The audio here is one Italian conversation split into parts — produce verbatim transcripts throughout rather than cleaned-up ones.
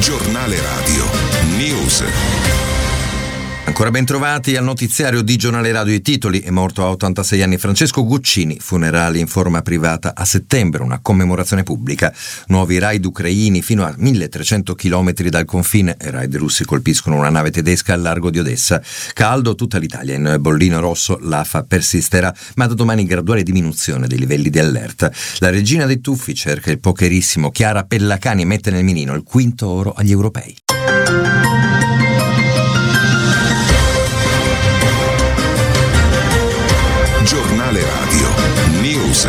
Giornale Radio News. Ancora ben trovati al notiziario di Giornale Radio. I titoli: è morto a ottantasei anni Francesco Guccini, funerali in forma privata a settembre, una commemorazione pubblica, nuovi raid ucraini fino a milletrecento chilometri dal confine, e raid russi colpiscono una nave tedesca al largo di Odessa. Caldo tutta l'Italia, in bollino rosso l'afa persisterà, ma da domani graduale diminuzione dei livelli di allerta. La regina dei tuffi cerca il pokerissimo, Chiara Pellacani mette nel mirino il quinto oro agli europei. Giornale Radio News.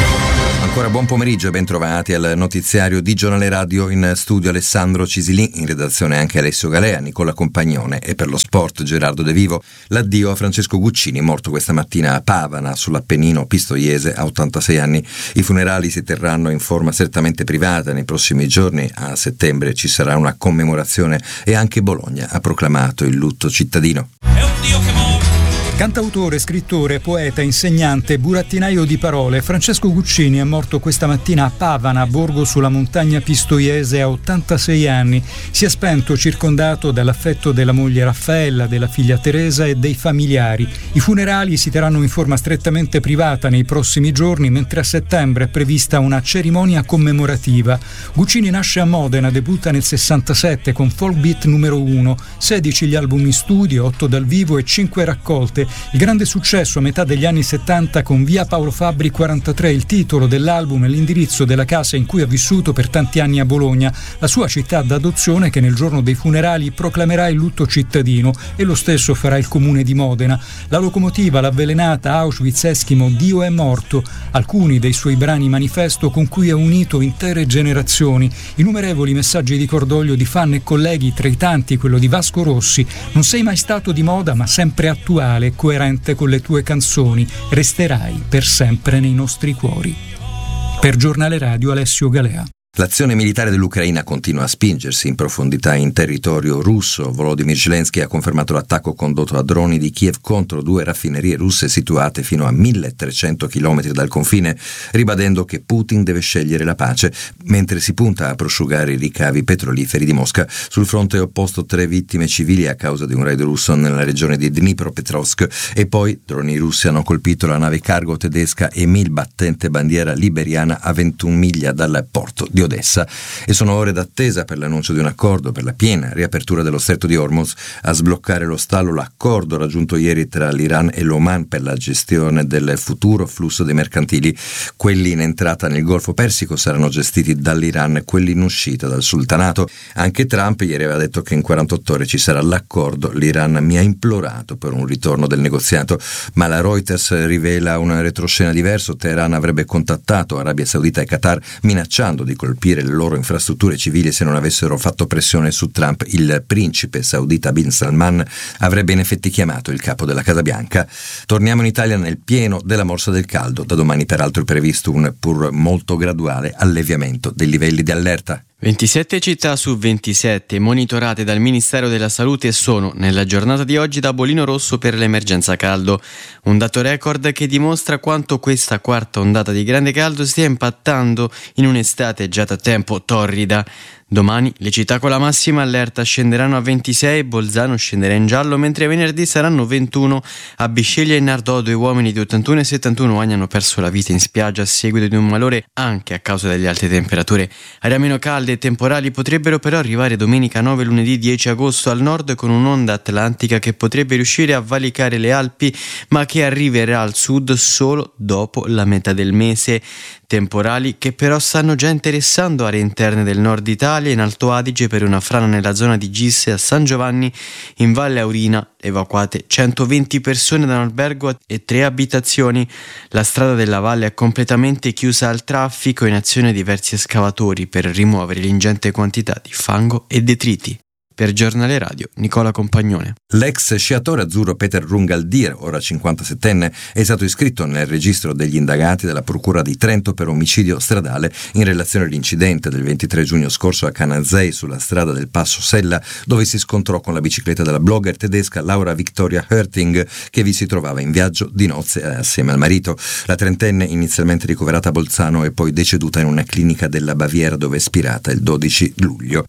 Ancora buon pomeriggio e ben trovati al notiziario di Giornale Radio. In studio Alessandro Cisilin, in redazione anche Alessio Galea, Nicola Compagnone, e per lo sport Gerardo De Vivo. L'addio a Francesco Guccini, morto questa mattina a Pavana, sull'Appennino pistoiese, a ottantasei anni. I funerali si terranno in forma strettamente privata nei prossimi giorni. A settembre ci sarà una commemorazione e anche Bologna ha proclamato il lutto cittadino. È un Dio che muore. Cantautore, scrittore, poeta, insegnante, burattinaio di parole, Francesco Guccini è morto questa mattina a Pavana, borgo sulla montagna pistoiese, a ottantasei anni. Si è spento circondato dall'affetto della moglie Raffaella, della figlia Teresa e dei familiari. I funerali si terranno in forma strettamente privata nei prossimi giorni, mentre a settembre è prevista una cerimonia commemorativa. Guccini nasce a Modena, debutta nel sessantasette con Folk Beat numero uno, sedici gli album in studio, otto dal vivo e cinque raccolte. Il grande successo a metà degli anni settanta con Via Paolo Fabbri quarantatré, il titolo dell'album e l'indirizzo della casa in cui ha vissuto per tanti anni a Bologna, la sua città d'adozione, che nel giorno dei funerali proclamerà il lutto cittadino, e lo stesso farà il comune di Modena. La locomotiva, l'avvelenata, Auschwitz, Eschimo, Dio è morto, alcuni dei suoi brani manifesto con cui ha unito intere generazioni, innumerevoli messaggi di cordoglio di fan e colleghi, tra i tanti quello di Vasco Rossi: non sei mai stato di moda ma sempre attuale, coerente con le tue canzoni, resterai per sempre nei nostri cuori. Per Giornale Radio Alessio Galea. L'azione militare dell'Ucraina continua a spingersi in profondità in territorio russo. Volodymyr Zelensky ha confermato l'attacco condotto a droni di Kiev contro due raffinerie russe situate fino a milletrecento chilometri dal confine, ribadendo che Putin deve scegliere la pace, mentre si punta a prosciugare i ricavi petroliferi di Mosca. Sul fronte opposto tre vittime civili a causa di un raid russo nella regione di Dnipropetrovsk, e poi droni russi hanno colpito la nave cargo tedesca Emil, battente bandiera liberiana, a ventuno miglia dal porto di Odessa. E sono ore d'attesa per l'annuncio di un accordo per la piena riapertura dello stretto di Hormuz. A sbloccare lo stallo l'accordo raggiunto ieri tra l'Iran e l'Oman per la gestione del futuro flusso dei mercantili. Quelli in entrata nel Golfo Persico saranno gestiti dall'Iran, quelli in uscita dal sultanato. Anche Trump ieri aveva detto che in quarantotto ore ci sarà l'accordo. L'Iran mi ha implorato per un ritorno del negoziato, ma la Reuters rivela un retroscena diverso. Teheran avrebbe contattato Arabia Saudita e Qatar minacciando di colpire le loro infrastrutture civili se non avessero fatto pressione su Trump. Il principe saudita Bin Salman avrebbe in effetti chiamato il capo della Casa Bianca. Torniamo in Italia nel pieno della morsa del caldo. Da domani peraltro è previsto un pur molto graduale alleviamento dei livelli di allerta. ventisette città su ventisette monitorate dal Ministero della Salute sono nella giornata di oggi da bollino rosso per l'emergenza caldo, un dato record che dimostra quanto questa quarta ondata di grande caldo stia impattando in un'estate già da tempo torrida. Domani le città con la massima allerta scenderanno a ventisei, Bolzano scenderà in giallo, mentre venerdì saranno ventuno. A Bisceglie e Nardò due uomini di ottantuno e settantuno anni hanno perso la vita in spiaggia a seguito di un malore anche a causa delle alte temperature. Aree meno calde e temporali potrebbero però arrivare domenica nove e lunedì dieci agosto al nord, con un'onda atlantica che potrebbe riuscire a valicare le Alpi, ma che arriverà al sud solo dopo la metà del mese. Temporali che però stanno già interessando aree interne del nord Italia, in Alto Adige per una frana nella zona di Gisse, a San Giovanni in Valle Aurina evacuate centoventi persone da un albergo e tre abitazioni. La strada della valle è completamente chiusa al traffico, in azione diversi escavatori per rimuovere l'ingente quantità di fango e detriti. Per Giornale Radio, Nicola Compagnone. L'ex sciatore azzurro Peter Rungaldir, ora cinquantasettenne, è stato iscritto nel registro degli indagati della Procura di Trento per omicidio stradale in relazione all'incidente del ventitré giugno scorso a Canazei, sulla strada del Passo Sella, dove si scontrò con la bicicletta della blogger tedesca Laura Victoria Hörting, che vi si trovava in viaggio di nozze assieme al marito. La trentenne, inizialmente ricoverata a Bolzano, è poi deceduta in una clinica della Baviera, dove è spirata il dodici luglio.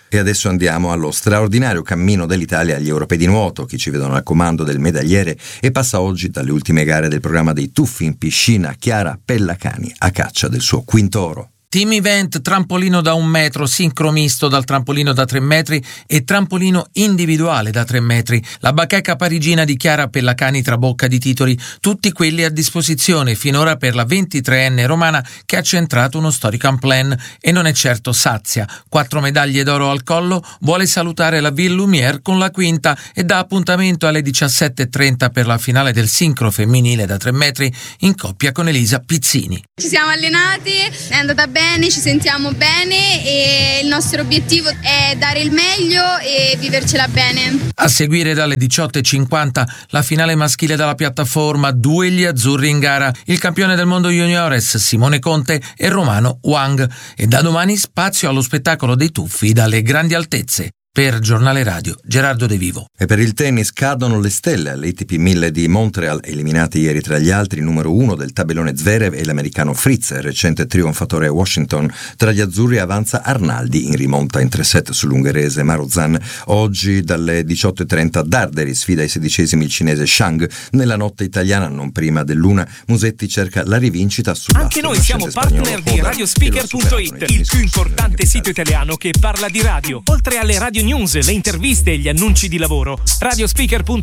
E adesso andiamo allo straordinario cammino dell'Italia agli europei di nuoto. Chi ci vedono al comando del medagliere e passa oggi dalle ultime gare del programma dei tuffi in piscina Chiara Pellacani a caccia del suo quinto oro. Team event, trampolino da un metro, sincro misto dal trampolino da tre metri e trampolino individuale da tre metri. La bacheca parigina di Chiara Pellacani trabocca di titoli, tutti quelli a disposizione finora per la ventitreenne romana che ha centrato uno Historican Plan e non è certo sazia. Quattro medaglie d'oro al collo, vuole salutare la Ville Lumière con la quinta e dà appuntamento alle diciassette e trenta per la finale del sincro femminile da tre metri in coppia con Elisa Pizzini. Ci siamo allenati, è andata bene. Ci sentiamo bene e il nostro obiettivo è dare il meglio e vivercela bene. A seguire dalle diciotto e cinquanta la finale maschile dalla piattaforma, due gli azzurri in gara, il campione del mondo juniores Simone Conte e Romano Wang. E da domani spazio allo spettacolo dei tuffi dalle grandi altezze. Per Giornale Radio, Gerardo De Vivo. E per il tennis cadono le stelle all'A T P mille di Montreal, eliminati ieri tra gli altri il numero uno del tabellone Zverev e l'americano Fritz, recente trionfatore a Washington. Tra gli azzurri avanza Arnaldi in rimonta in tre set sull'ungherese Marozsan. Oggi dalle diciotto e trenta Darderi sfida ai sedicesimi il cinese Shang. Nella notte italiana, non prima dell'una, Musetti cerca la rivincita sulla. Anche noi siamo partner di radiospeaker punto it, il più importante sito italiano che parla di radio. Oltre alle radio news, le interviste e gli annunci di lavoro, radiospeaker punto it